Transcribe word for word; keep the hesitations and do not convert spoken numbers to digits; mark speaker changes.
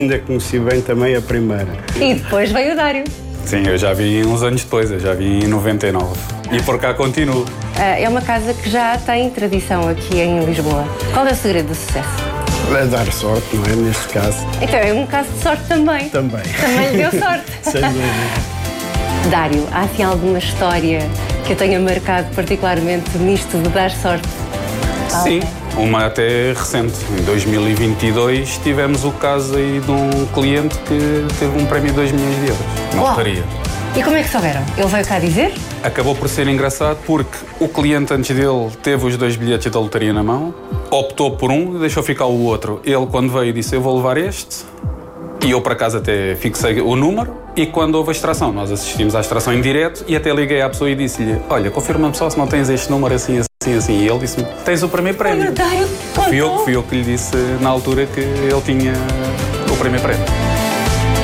Speaker 1: Ainda conheci bem também a primeira.
Speaker 2: E depois veio o Dário.
Speaker 3: Sim, eu já vi uns anos depois, eu já vi em noventa e nove. E por cá continuo.
Speaker 2: É uma casa que já tem tradição aqui em Lisboa. Qual é o segredo do sucesso?
Speaker 1: É dar sorte, não é? Neste caso.
Speaker 2: Então é um caso de sorte também.
Speaker 1: Também.
Speaker 2: Também lhe deu sorte.
Speaker 1: Sem dúvida.
Speaker 2: Dário, há assim alguma história que eu tenha marcado particularmente nisto de dar sorte?
Speaker 3: Sim, uma até recente. Em dois mil e vinte e dois tivemos o caso aí de um cliente que teve um prémio de dois milhões de euros na lotaria.
Speaker 2: E como é que souberam? Ele veio cá dizer?
Speaker 3: Acabou por ser engraçado porque o cliente antes dele teve os dois bilhetes da lotaria na mão, optou por um e deixou ficar o outro. Ele, quando veio, disse: eu vou levar este. E eu, por acaso, até fixei o número. E quando houve a extração, nós assistimos à extração em direto e até liguei à pessoa e disse-lhe: olha, confirma-me só se não tens este número assim, assim, assim. E ele disse-me: tens o primeiro prémio.
Speaker 2: Olha, Dário,
Speaker 3: fui eu, fui eu que lhe disse na altura que ele tinha o primeiro prémio.